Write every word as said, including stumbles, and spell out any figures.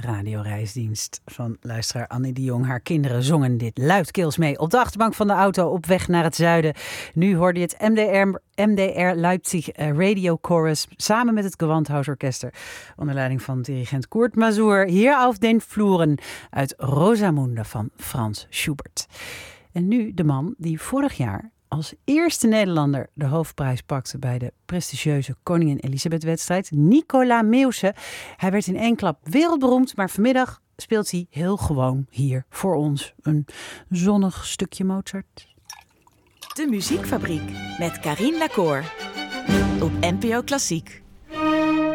radioreisdienst van luisteraar Annie de Jong. Haar kinderen zongen dit luidkeels mee op de achterbank van de auto op weg naar het zuiden. Nu hoorde je het M D R, M D R Leipzig Radio Chorus samen met het Gewandhausorchester onder leiding van dirigent Kurt Masur. Hier auf den Fluren uit Rosamunde van Frans Schubert. En nu de man die vorig jaar als eerste Nederlander de hoofdprijs pakte bij de prestigieuze Koningin Elisabeth-wedstrijd, Nicola Meeuwse. Hij werd in één klap wereldberoemd, maar vanmiddag speelt hij heel gewoon hier voor ons een zonnig stukje Mozart. De Muziekfabriek met Carien Lacour op N P O Klassiek.